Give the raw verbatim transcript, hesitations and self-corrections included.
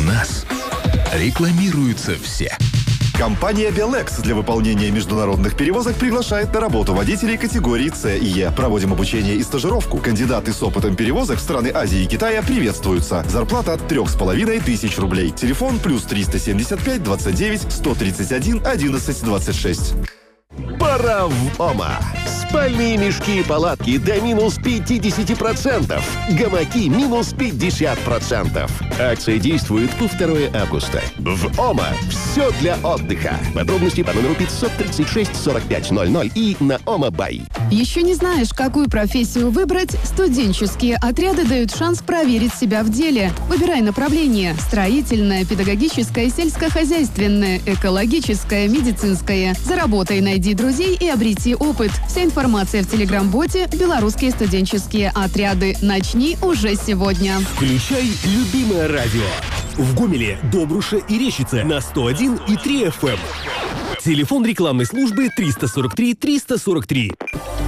нас рекламируются все. Компания Белекс для выполнения международных перевозок приглашает на работу водителей категории С и Е. Проводим обучение и стажировку. Кандидаты с опытом перевозок в страны Азии и Китая приветствуются. Зарплата от трех с половиной тысяч рублей. Телефон плюс триста семьдесят пять двадцать девять сто тридцать один одиннадцать двадцать шесть. Пора в ОМА. Спальные мешки и палатки до минус пятьдесят процентов. Гамаки минус пятьдесят процентов. Акция действует по второго августа. В ОМА все для отдыха. Подробности по номеру пятьсот тридцать шесть сорок пять ноль ноль и на ОМАБай. Еще не знаешь, какую профессию выбрать? Студенческие отряды дают шанс проверить себя в деле. Выбирай направление: строительное, педагогическое, сельскохозяйственное, экологическое, медицинское. Заработай, найди друзей и обрети опыт. Вся информация в телеграм-боте «Белорусские студенческие отряды». Начни уже сегодня. Включай любимое радио. В Гомеле, Добруше и Рещице на сто один и три эф эм. Телефон рекламной службы триста сорок три триста сорок три.